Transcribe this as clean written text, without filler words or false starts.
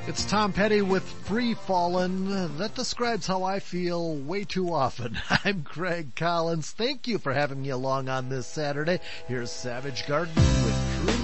It's Tom Petty with Free Fallin'. That describes how I feel way too often. I'm Craig Collins. Thank you for having me along on this Saturday. Here's Savage Garden with